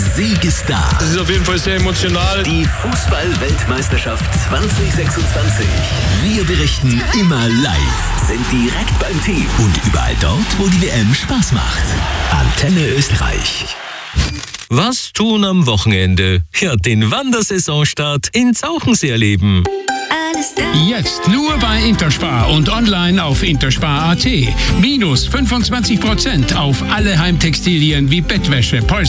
Sieg ist da. Das ist auf jeden Fall sehr emotional. Die Fußball-Weltmeisterschaft 2026. Wir berichten immer live, sind direkt beim Team und überall dort, wo die WM Spaß macht. Antenne Österreich. Was tun am Wochenende? Ja, den Wandersaisonstart in Zauchensee erleben. Jetzt nur bei Interspar und online auf interspar.at. Minus 25% auf alle Heimtextilien wie Bettwäsche,